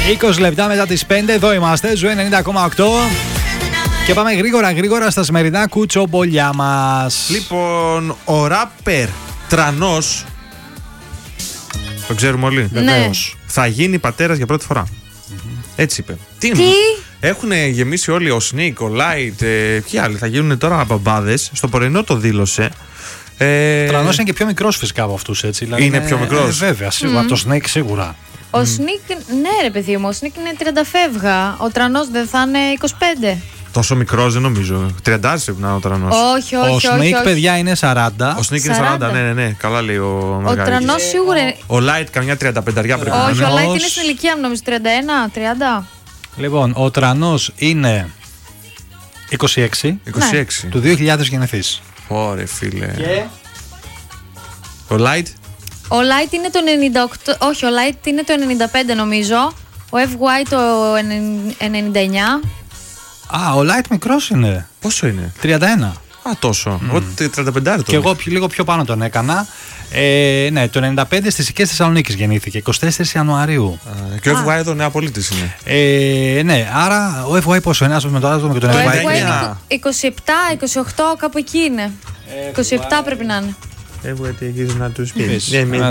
20 λεπτά μετά τις 5, εδώ είμαστε, Ζου 90,8. Και πάμε γρήγορα στα σημερινά κουτσομπολιά μας. Λοιπόν, ο ράπερ Τρανός, το ξέρουμε όλοι. Βεβαίως. Θα γίνει πατέρας για πρώτη φορά. Έτσι είπε. Τι? Έχουν γεμίσει όλοι, ο Sneak, ο Light, ποιοι άλλοι θα γίνουν τώρα μπαμπάδες. Στο πρωινό το δήλωσε. Τρανός είναι και πιο μικρός φυσικά από αυτούς, έτσι. Δηλαδή είναι πιο μικρός. Βέβαια, σίγουρα. Από το Snake σίγουρα. Ο Σνίκ, ναι ρε παιδί μου, ο Σνίκ είναι 30 φεύγα. Ο Τρανός δεν θα είναι 25. Τόσο μικρός δεν νομίζω. 30 πρέπει να είναι ο Τρανός. Όχι. Ο Snake, παιδιά, είναι 40. Ο Sneak είναι 40, ναι. Καλά λέει ο Ο Μεγαλύτερος. Τρανός σίγουρα είναι. Ο Light καμιά 35 πρέπει να Όχι, είναι. ο Light είναι στην ηλικία μου, νομίζω 31, 30. Λοιπόν, ο Τρανός είναι 26. 26. Του 2000 γεννηθείς. Ωρε φίλε. Και Ο Light. Ο Light είναι το 98. Όχι, ο Light είναι το 95 νομίζω. Ο FY το 99. ο Light μικρός είναι. Πόσο είναι? 31. Τόσο. Ότι 35 Και εγώ λίγο πιο πάνω τον έκανα. Ναι, το 95 στις Οικίες Θεσσαλονίκης γεννήθηκε. 24 Ιανουαρίου. Και ο FY εδώ νεαπολίτης είναι. Ναι, άρα ο FY πόσο είναι, με το άλλο και τον Ο FY. FY είναι 27, 28, κάπου εκεί είναι. 27 πρέπει να είναι. Τι έχεις να τους πεις? πεις? Ναι,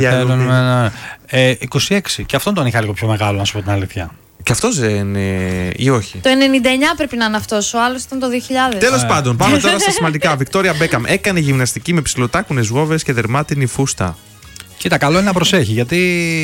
26. Και αυτόν τον είχα λίγο πιο μεγάλο, να σου πω την αλήθεια. Και αυτός δεν είναι ή όχι? Το 99 πρέπει να είναι αυτός, ο άλλος ήταν το 2000. Τέλος πάντων, πάμε τώρα στα σημαντικά. Βικτόρια Μπέκαμ έκανε γυμναστική με ψιλοτάκουνες γόβες και δερμάτινη φούστα. Κοίτα, καλό είναι να προσέχει, γιατί...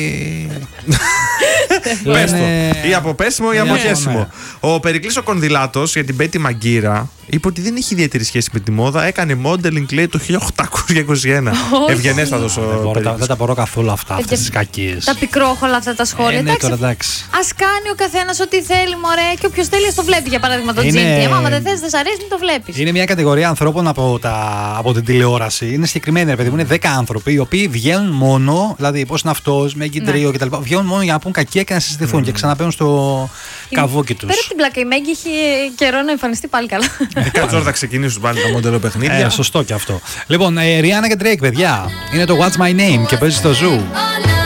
Πες το. Ή από πέσιμο ή από χέσιμο. Ναι. Ο Περικλής ο Κονδυλάτος για την Πέτη Μαγκύρα είπε ότι δεν έχει ιδιαίτερη σχέση με τη μόδα. Έκανε modeling, λέει, το 1821. Ευγενέστατος ο Περικλής. Δεν τα μπορώ καθόλου αυτά, αυτές τις κακίες. Τα πικρόχολα αυτά τα σχόλια. Ναι, τώρα εντάξει. Ας κάνει ο καθένας ό,τι θέλει, μωρέ. Και όποιος θέλει, ας το βλέπει. Για παράδειγμα, το Είναι- GT. Άμα δεν θες, δεν σ' αρέσει, μην το βλέπεις. Είναι μια κατηγορία ανθρώπων από την τηλεόραση. Είναι συγκεκριμένοι, ρε παιδί μου. Είναι 10 άνθρωποι οι οποίοι βγαίνουν μόνο, δηλαδή πώς είναι αυτός, με εγκυτρίο κτλ. Βγαίνουν μόνο για να πούν κακία και να συζητηθούν και ξαναπαίρουν στο καβούκι τους. Πέρα από την πλάκα, η Μέγκη έχει καιρό να εμφανιστεί πάλι καλά. Κάτσε ώρα θα ξεκινήσουν πάλι τα μοντέλο παιχνίδια. Σωστό και αυτό. Λοιπόν, Rihanna και Drake, παιδιά. Είναι το What's My Name και παίζει στο Zoo.